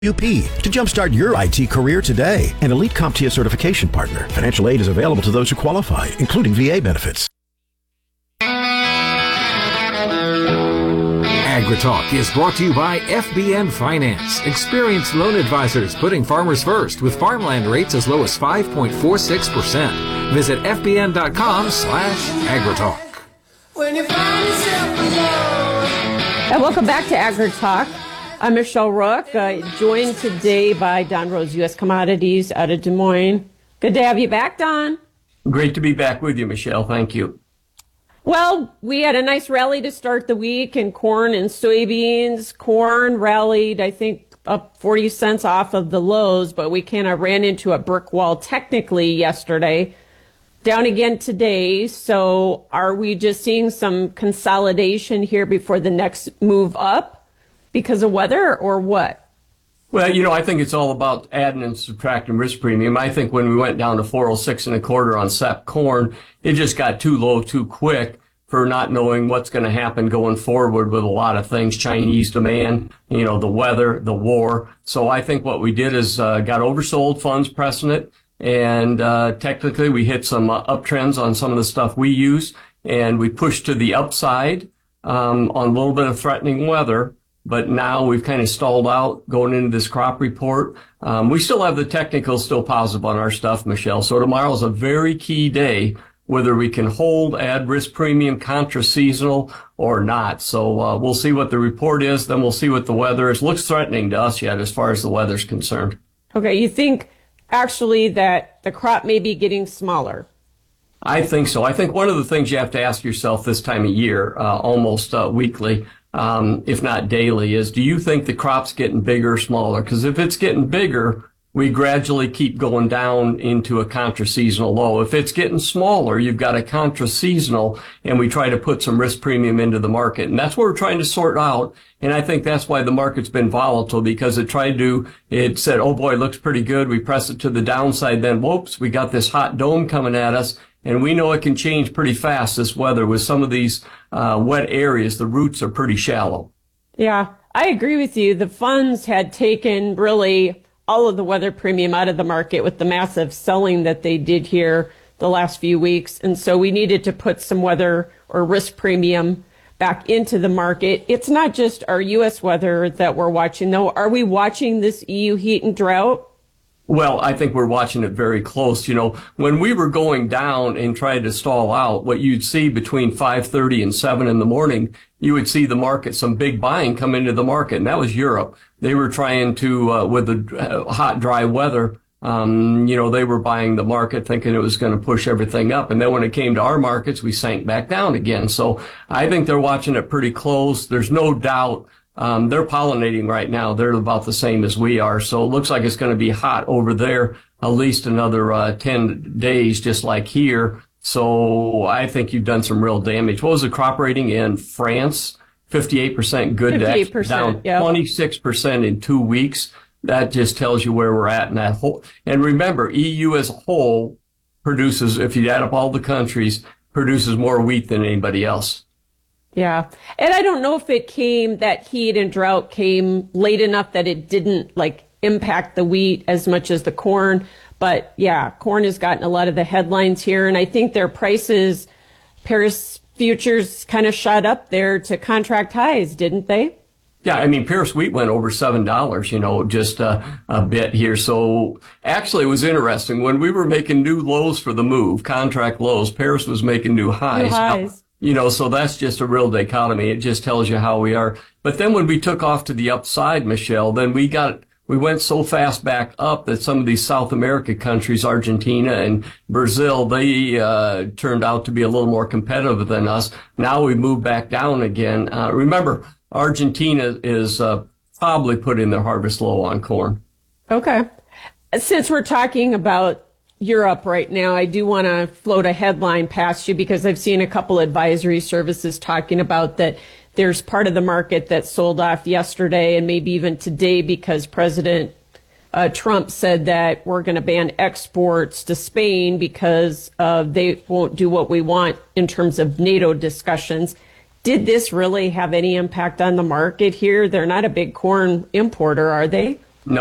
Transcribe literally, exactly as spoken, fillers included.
U P to jumpstart your I T career today. An elite CompTIA certification partner. Financial aid is available to those who qualify, including V A benefits. AgriTalk is brought to you by F B N Finance. Experienced loan advisors putting farmers first with farmland rates as low as five point four six percent. Visit fbn.com slash AgriTalk. When you find yourself alone. And welcome back to AgriTalk. I'm Michelle Rook, uh, joined today by Don Rose, U S Commodities out of Des Moines. Good to have you back, Don. Great to be back with you, Michelle. Thank you. Well, we had a nice rally to start the week in corn and soybeans. Corn rallied, I think, up forty cents off of the lows, but we kind of ran into a brick wall technically yesterday. Down again today. So are we just seeing some consolidation here before the next move up? Because of weather or what? Well, you know, I think it's all about adding and subtracting risk premium. I think when we went down to four oh six and a quarter on S E P corn, it just got too low too quick for not knowing what's going to happen going forward with a lot of things, Chinese demand, you know, the weather, the war. So I think what we did is uh, got oversold funds pressing it. And uh, technically we hit some uh, uptrends on some of the stuff we use. And we pushed to the upside um, on a little bit of threatening weather. But now we've kind of stalled out going into this crop report. Um, we still have the technicals still positive on our stuff, Michelle. So tomorrow's a very key day, whether we can hold, add risk premium, contra-seasonal or not. So uh, we'll see what the report is. Then we'll see what the weather is. Looks threatening to us yet as far as the weather's concerned. Okay, you think actually that the crop may be getting smaller? I think so. I think one of the things you have to ask yourself this time of year, uh, almost uh, weekly, um, if not daily, is do you think the crop's getting bigger or smaller? Because if it's getting bigger, we gradually keep going down into a contra-seasonal low. If it's getting smaller, you've got a contra-seasonal, and we try to put some risk premium into the market. And that's what we're trying to sort out. And I think that's why the market's been volatile, because it tried to, it said, oh boy, it looks pretty good. We press it to the downside. Then, whoops, we got this hot dome coming at us. And we know it can change pretty fast, this weather. With some of these uh, wet areas, the roots are pretty shallow. Yeah, I agree with you. The funds had taken really all of the weather premium out of the market with the massive selling that they did here the last few weeks. And so we needed to put some weather or risk premium back into the market. It's not just our U S weather that we're watching, though. Are we watching this E U heat and drought? Well, I think we're watching it very close. You know, when we were going down and trying to stall out, what you'd see between five thirty and seven in the morning, you would see the market, some big buying come into the market. And that was Europe. They were trying to, uh, with the uh, hot, dry weather, um, you know, they were buying the market thinking it was going to push everything up. And then when it came to our markets, we sank back down again. So I think they're watching it pretty close. There's no doubt. Um, they're pollinating right now. They're about the same as we are. So it looks like it's going to be hot over there at least another uh, ten days, just like here. So I think you've done some real damage. What was the crop rating in France? fifty-eight percent good, fifty-eight percent, down yeah. twenty-six percent in two weeks. That just tells you where we're at in that whole. And remember, E U as a whole produces, if you add up all the countries, produces more wheat than anybody else. Yeah. And I don't know if it came, that heat and drought came late enough that it didn't like impact the wheat as much as the corn. But yeah, corn has gotten a lot of the headlines here. And I think their prices, Paris futures kind of shot up there to contract highs, didn't they? Yeah, I mean, Paris wheat went over seven dollars, you know, just uh, a bit here. So actually it was interesting. When we were making new lows for the move, contract lows, Paris was making new highs. New highs. Now, you know, so that's just a real dichotomy. It just tells you how we are. But then when we took off to the upside, Michelle, then we got, we went so fast back up that some of these South America countries, Argentina and Brazil, they uh turned out to be a little more competitive than us. Now we moved back down again. Uh, remember, Argentina is uh, probably putting their harvest low on corn. Okay. Since we're talking about Europe right now, I do want to float a headline past you because I've seen a couple advisory services talking about that there's part of the market that sold off yesterday and maybe even today because President uh, Trump said that we're going to ban exports to Spain because uh, they won't do what we want in terms of NATO discussions. Did this really have any impact on the market here? They're not a big corn importer, are they?